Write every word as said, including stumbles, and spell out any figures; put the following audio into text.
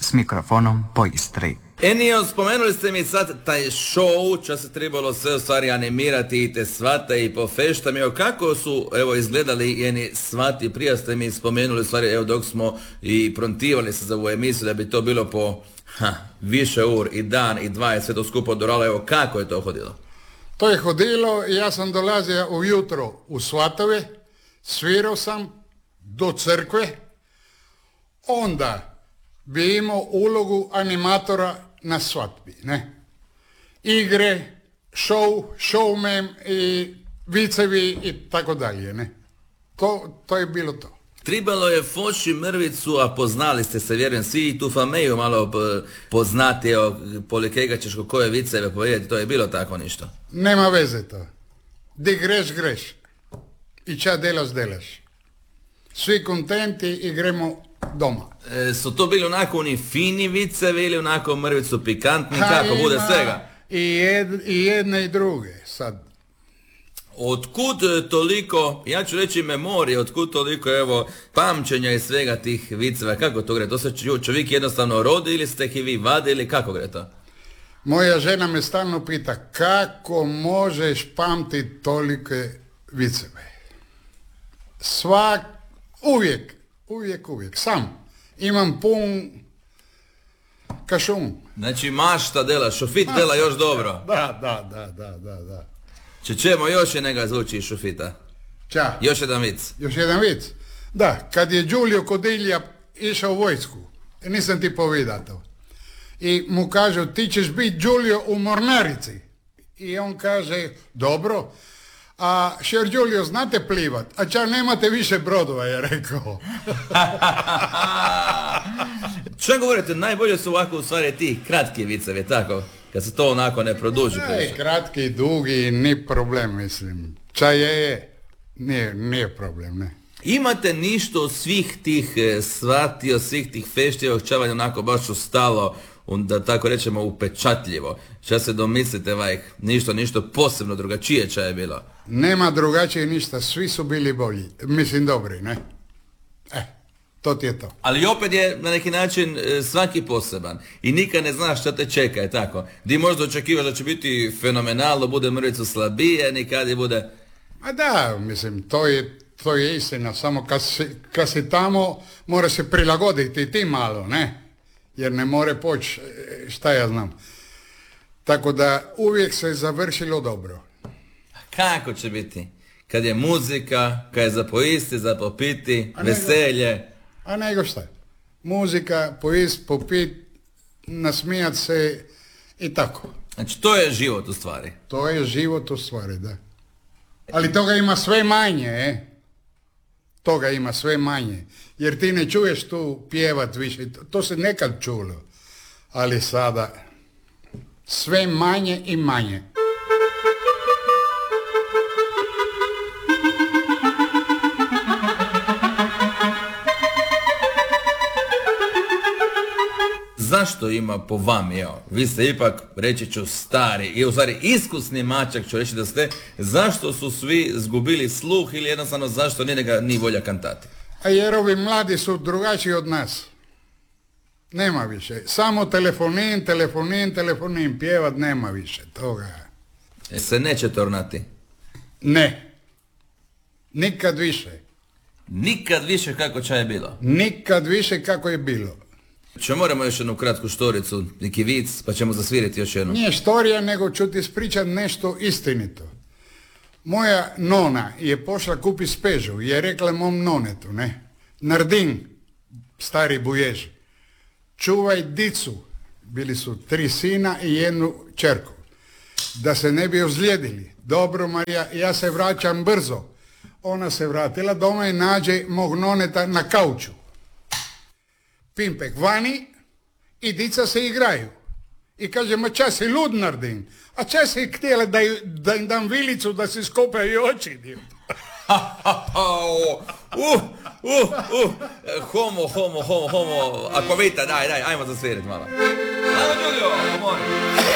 s mikrofonom po Istri. Enio, spomenuli ste mi sad taj show, čo se trebalo sve u stvari animirati i te svate i po feštama. Evo, kako su evo izgledali jeni svati? Prije ste mi spomenuli u stvari, evo dok smo i prontivali se za ovu emisiju da bi to bilo po ha, više ur i dan i dva i sve to skupo doralo. Evo, kako je to hodilo? To je hodilo i ja sam dolazio ujutro u svatove, svirao sam do crkve, onda bi imao ulogu animatora na svadbi, ne? Igre, show, showman i vicevi i tako dalje, ne? To, to je bilo to. Tribalo je foši mrvicu, a poznali ste se, vjerujem, svi i tu fameju malo poznati, evo, polikega ćeš koje viceve povedati, to je bilo tako ništa. Nema veze to. Di greš, greš. I ča delaš, delaš. Svi kontenti i gremo doma. E, su to bili onako oni fini vicevi ili onako mrvicu pikantni, ha, kako ima bude svega? I, jed, i jedne i druge, sad. Otkud toliko, ja ću reći memorije, otkud toliko evo pamćenja i svega tih viceva, kako to gre? To se čovjek jednostavno rodi ili ste ih i vi vade ili kako gre to? Moja žena me stalno pita kako možeš pamtiti tolike viceve. Svak, uvijek, uvijek, uvijek, sam. Imam pun kašun. Znači mašta dela, šofit mašta dela još dobro. Da, da, da, da, da, da. Če ćemo još jednega zvuči iz šofita. Ča? Još jedan vic. Još jedan vic? Da, kad je Giulio Codilja išao u vojsku, nisam ti povida to. I mu kažu, ti ćeš biti Giulio u mornarici. I on kaže, dobro, a šer Giulio, znate plivat, a ča nemate više brodova, je rekao. Što govorite, najbolje su ovako u stvari ti kratki vicevi, tako? Kad se to onako ne produži. Ej, kratki, dugi, ni problem, mislim. Ča je, je. Nije, nije problem, ne. Imate ništa od svih tih e, svati, od svih tih feštijevog čavanja onako baš ustalo, da tako rečemo upečatljivo. Ča se domislite, vajk, ništa, ništa posebno drugačije ča je bilo? Nema drugačije ništa, svi su bili bolji, mislim dobri, ne? Eh. To ti je to. Ali opet je na neki način svaki poseban i nikad ne znaš što te čeka, je tako? Di možda očekivaš da će biti fenomenalno, bude mrvicu slabije, nikad je bude... A da, mislim, to je, to je istina, samo kad si, kad si tamo mora se prilagoditi ti malo, ne? Jer ne more poći, šta ja znam. Tako da uvijek se završilo dobro. Kako će biti? Kad je muzika, kad je za poisti, za popiti, veselje... A nego šta? Muzika, pojist, popit, nasmijat se i tako. Znači to je život u stvari. To je život u stvari, da. Ali toga ima sve manje, e? Toga ima sve manje. Jer ti ne čuješ tu pjevat više. To se nekad čulo. Ali sada sve manje i manje. Zašto ima po vami, evo, vi ste ipak, reći ću, stari i u stvari iskusni mačak ću reći da ste, zašto su svi zgubili sluh ili jednostavno zašto nije ga ni volja kantati? A jer ovi mladi su drugačiji od nas. Nema više. Samo telefonin, telefonin, telefonin, pjevat nema više toga. E se neće tornati? Ne. Nikad više. Nikad više kako će je bilo? Nikad više kako je bilo. Če moramo još jednu kratku štoricu, neki vic, pa ćemo zasviriti još jednu. Nije štorija, nego ću ti ispričat nešto istinito. Moja nona je pošla kupi spežu i je rekla mom nonetu, ne, Nardin, stari bujež, čuvaj dicu, bili su tri sina i jednu čerku, da se ne bi ozlijedili. Dobro, Marija, ja se vraćam brzo. Ona se vratila doma i nađe mog noneta na kauču. Pimpek vani i dica se igraju. I kaže, ma čas si lud, Nardin, a čas si htjela da, da im dam vilicu da si skopaju oči. uh, uh, uh, homo, homo, homo, homo, ako vidite, daj, daj, ajmo zasviriti malo. Ajmo, Giulio, amore.